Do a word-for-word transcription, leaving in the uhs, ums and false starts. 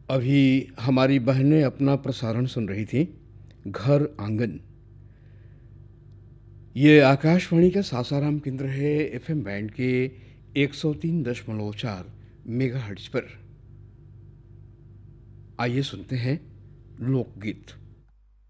अभी हमारी बहनें अपना प्रसारण सुन रही थी, घर आंगन। ये आकाशवाणी का सासाराम केंद्र है, एफएम बैंड के एक सौ तीन दशमलव चार मेगाहर्ट्ज पर। आइए सुनते हैं लोकगीत।